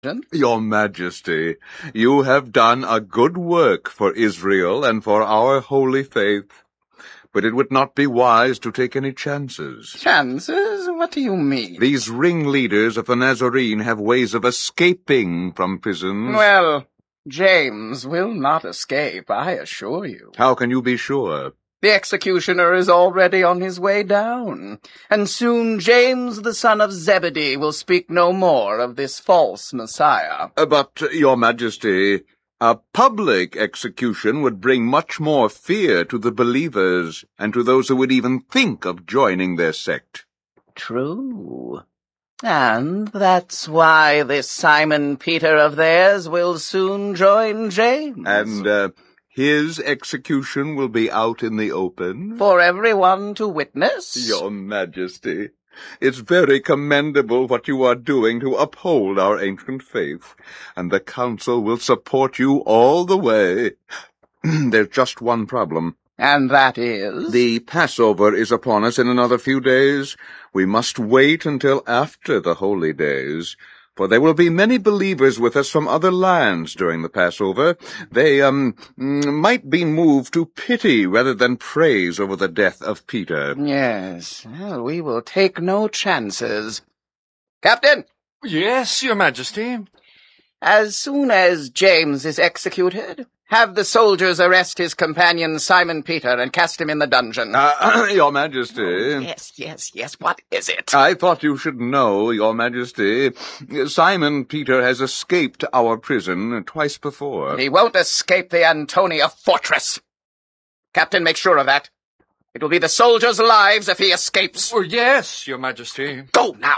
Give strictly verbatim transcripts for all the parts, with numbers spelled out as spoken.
Your Majesty, you have done a good work for Israel and for our holy faith, but it would not be wise to take any chances. Chances? What do you mean? These ringleaders of the Nazarene have ways of escaping from prisons. Well, James will not escape, I assure you. How can you be sure? The executioner is already on his way down, and soon James the son of Zebedee will speak no more of this false Messiah. Uh, but, Your Majesty, a public execution would bring much more fear to the believers and to those who would even think of joining their sect. True. And that's why this Simon Peter of theirs will soon join James. And, uh... his execution will be out in the open? For everyone to witness? Your Majesty, it's very commendable what you are doing to uphold our ancient faith, and the Council will support you all the way. There's just one problem. And that is? The Passover is upon us in another few days. We must wait until after the holy days, for there will be many believers with us from other lands during the Passover. They, um, might be moved to pity rather than praise over the death of Peter. Yes, well, we will take no chances. Captain! Yes, Your Majesty. As soon as James is executed, have the soldiers arrest his companion Simon Peter and cast him in the dungeon. Uh, Your Majesty. Oh, yes, yes, yes, what is it? I thought you should know, Your Majesty. Simon Peter has escaped our prison twice before. He won't escape the Antonia fortress. Captain, make sure of that. It will be the soldiers' lives if he escapes. Oh, yes, Your Majesty. Go now.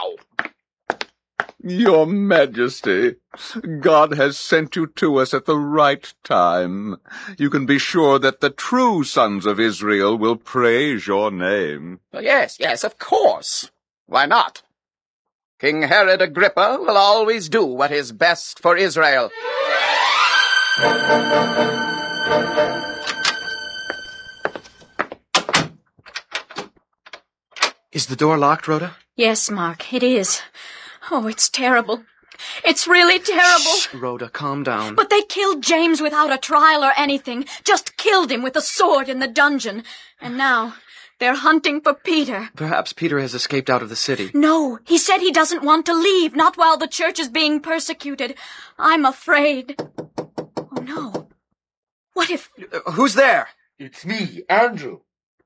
Your Majesty, God has sent you to us at the right time. You can be sure that the true sons of Israel will praise your name. Yes, yes, of course. Why not? King Herod Agrippa will always do what is best for Israel. Is the door locked, Rhoda? Yes, Mark, it is. Oh, it's terrible. It's really terrible. Shh, Rhoda, calm down. But they killed James without a trial or anything. Just killed him with a sword in the dungeon. And now they're hunting for Peter. Perhaps Peter has escaped out of the city. No, he said he doesn't want to leave, not while the church is being persecuted. I'm afraid. Oh, no. What if... Uh, who's there? It's me, Andrew.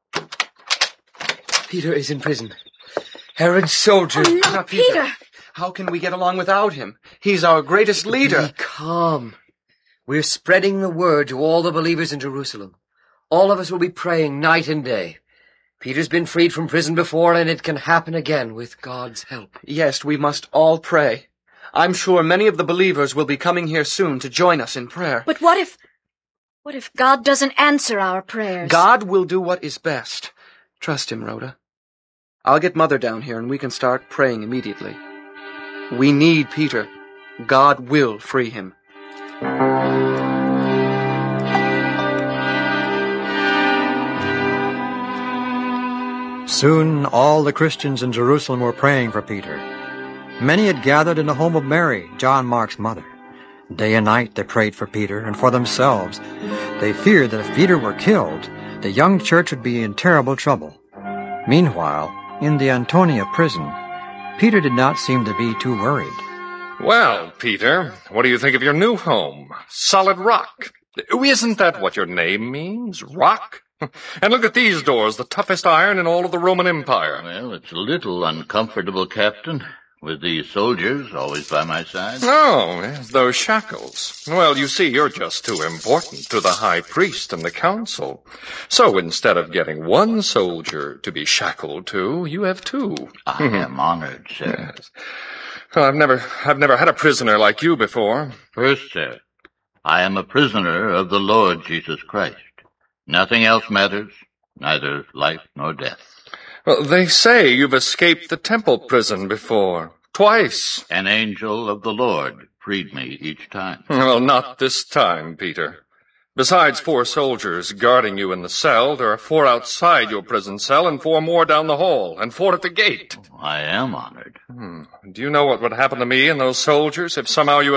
Peter is in prison. Herod's soldiers... Oh, no, Not Peter. Peter! How can we get along without him? He's our greatest leader. Be calm. We're spreading the word to all the believers in Jerusalem. All of us will be praying night and day. Peter's been freed from prison before, and it can happen again with God's help. Yes, we must all pray. I'm sure many of the believers will be coming here soon to join us in prayer. But what if... What if God doesn't answer our prayers? God will do what is best. Trust him, Rhoda. I'll get Mother down here and we can start praying immediately. We need Peter. God will free him. Soon all the Christians in Jerusalem were praying for Peter. Many had gathered in the home of Mary, John Mark's mother. Day and night they prayed for Peter and for themselves. They feared that if Peter were killed, the young church would be in terrible trouble. Meanwhile, in the Antonia prison, Peter did not seem to be too worried. Well, Peter, what do you think of your new home? Solid rock. Isn't that what your name means? Rock? And look at these doors, the toughest iron in all of the Roman Empire. Well, it's a little uncomfortable, Captain, with these soldiers always by my side. Oh, yes, those shackles. Well, you see, you're just too important to the high priest and the council. So instead of getting one soldier to be shackled to, you have two. I am honored, sir. Yes. Well, I've never, I've never had a prisoner like you before. First, sir, I am a prisoner of the Lord Jesus Christ. Nothing else matters, neither life nor death. Well, they say you've escaped the temple prison before. Twice. An angel of the Lord freed me each time. Well, not this time, Peter. Besides four soldiers guarding you in the cell, there are four outside your prison cell and four more down the hall, and four at the gate. I am honored. Hmm. Do you know what would happen to me and those soldiers if somehow you